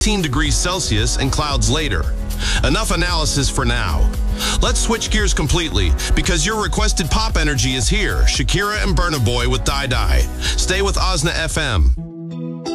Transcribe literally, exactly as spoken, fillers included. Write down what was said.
eighteen degrees Celsius and clouds later. Enough analysis for now. Let's switch gears completely, because your requested pop energy is here. Shakira and Burna Boy with Die Die. Stay with Osna F M.